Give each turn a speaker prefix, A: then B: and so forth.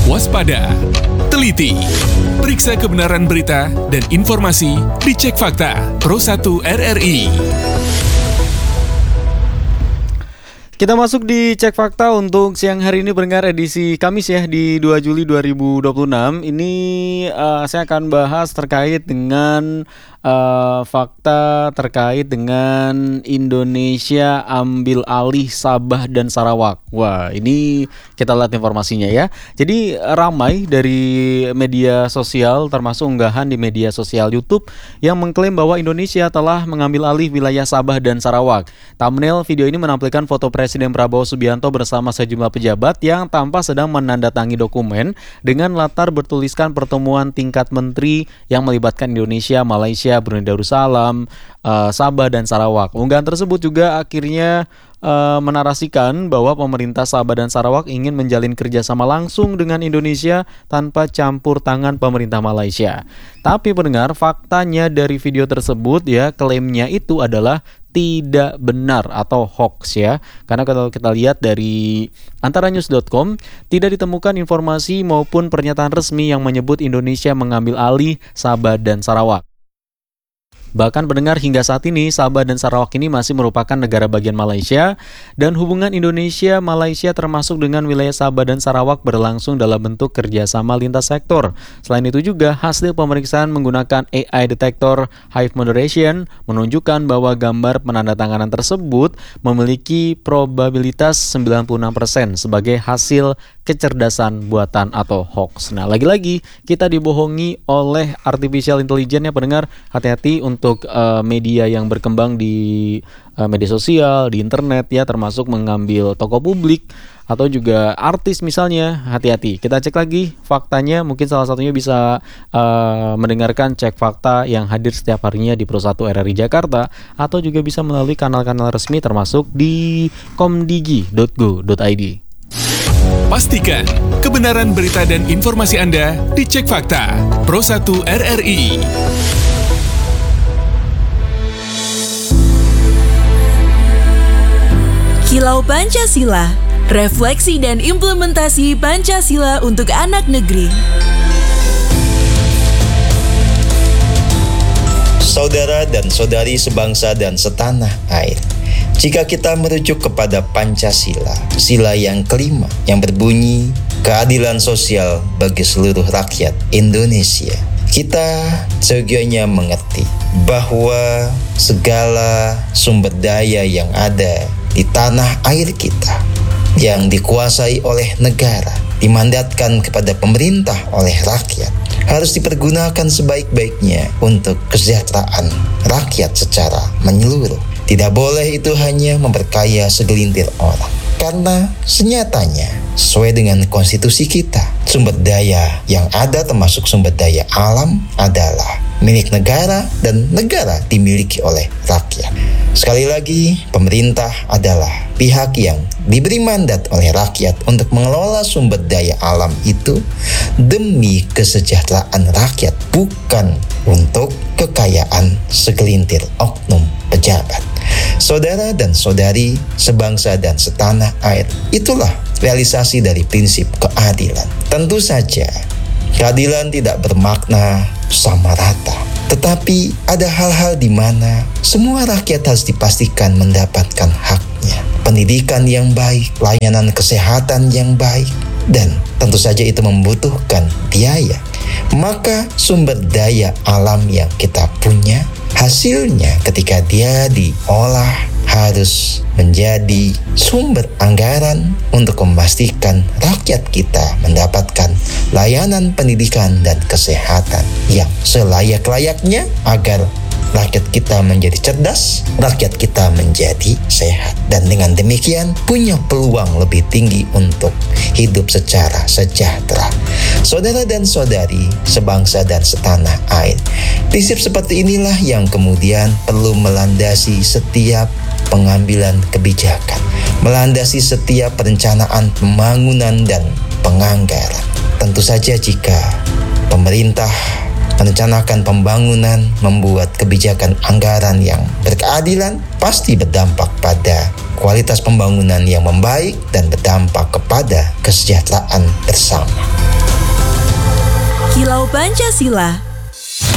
A: waspada, teliti, periksa kebenaran berita dan informasi, dicek fakta. Pro1 RRI.
B: Kita masuk di Cek Fakta untuk siang hari ini pendengar edisi Kamis ya di 2 Juli 2026. Ini saya akan bahas terkait dengan fakta terkait dengan Indonesia ambil alih Sabah dan Sarawak. Wah, ini kita lihat informasinya ya. Jadi ramai dari media sosial termasuk unggahan di media sosial YouTube yang mengklaim bahwa Indonesia telah mengambil alih wilayah Sabah dan Sarawak. Thumbnail video ini menampilkan foto Presiden Prabowo Subianto bersama sejumlah pejabat yang tampak sedang menandatangani dokumen dengan latar bertuliskan pertemuan tingkat menteri yang melibatkan Indonesia, Malaysia, Brunei Darussalam, Sabah dan Sarawak. Unggahan tersebut juga akhirnya menarasikan bahwa pemerintah Sabah dan Sarawak ingin menjalin kerjasama langsung dengan Indonesia tanpa campur tangan pemerintah Malaysia. Tapi pendengar, faktanya dari video tersebut ya, klaimnya itu adalah tidak benar atau hoax ya. Karena kalau kita lihat dari antaranews.com, tidak ditemukan informasi maupun pernyataan resmi yang menyebut Indonesia mengambil alih Sabah dan Sarawak. Bahkan pendengar, hingga saat ini Sabah dan Sarawak ini masih merupakan negara bagian Malaysia dan hubungan Indonesia-Malaysia termasuk dengan wilayah Sabah dan Sarawak berlangsung dalam bentuk kerjasama lintas sektor. Selain itu juga hasil pemeriksaan menggunakan AI detektor Hive Moderation menunjukkan bahwa gambar penandatanganan tersebut memiliki probabilitas 96% sebagai hasil kecerdasan buatan atau hoax. Nah, lagi-lagi kita dibohongi oleh artificial intelligence ya pendengar. Hati-hati untuk media yang berkembang di media sosial, di internet ya, termasuk mengambil tokoh publik atau juga artis misalnya. Hati-hati. Kita cek lagi faktanya. Mungkin salah satunya bisa mendengarkan Cek Fakta yang hadir setiap harinya di Pro1 RRI Jakarta, atau juga bisa melalui kanal-kanal resmi termasuk di komdigi.go.id.
A: Pastikan kebenaran berita dan informasi Anda dicek fakta. Pro1 RRI.
C: Kilau Pancasila, refleksi dan implementasi Pancasila untuk anak negeri.
D: Saudara dan saudari sebangsa dan setanah air, jika kita merujuk kepada Pancasila, sila yang kelima yang berbunyi keadilan sosial bagi seluruh rakyat Indonesia, kita seyogianya mengerti bahwa segala sumber daya yang ada di tanah air kita yang dikuasai oleh negara, dimandatkan kepada pemerintah oleh rakyat, harus dipergunakan sebaik-baiknya untuk kesejahteraan rakyat secara menyeluruh. Tidak boleh itu hanya memperkaya segelintir orang. Karena senyatanya, sesuai dengan konstitusi kita, sumber daya yang ada termasuk sumber daya alam adalah milik negara dan negara dimiliki oleh rakyat. Sekali lagi, pemerintah adalah pihak yang diberi mandat oleh rakyat untuk mengelola sumber daya alam itu demi kesejahteraan rakyat, bukan untuk kekayaan segelintir oknum pejabat. Saudara dan saudari sebangsa dan setanah air, itulah realisasi dari prinsip keadilan. Tentu saja, keadilan tidak bermakna sama rata. Tetapi ada hal-hal di mana semua rakyat harus dipastikan mendapatkan haknya. Pendidikan yang baik, layanan kesehatan yang baik, dan tentu saja itu membutuhkan biaya. Maka sumber daya alam yang kita punya, hasilnya ketika dia diolah harus menjadi sumber anggaran untuk memastikan rakyat kita mendapatkan layanan pendidikan dan kesehatan yang selayak-layaknya agar rakyat kita menjadi cerdas, rakyat kita menjadi sehat. Dan dengan demikian punya peluang lebih tinggi untuk hidup secara sejahtera. Saudara dan saudari sebangsa dan setanah air, prinsip seperti inilah yang kemudian perlu melandasi setiap pengambilan kebijakan, melandasi setiap perencanaan pembangunan dan penganggaran. Tentu saja jika pemerintah merencanakan pembangunan, membuat kebijakan anggaran yang berkeadilan, pasti berdampak pada kualitas pembangunan yang membaik dan berdampak kepada kesejahteraan bersama.
C: Kilau Pancasila.